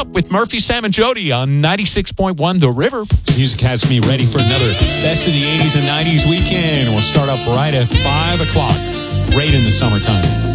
up with Murphy, Sam, and Jody on 96.1 The River. Music has me ready for another Best of the 80s and 90s weekend. We'll start up right at 5 o'clock, right in the summertime.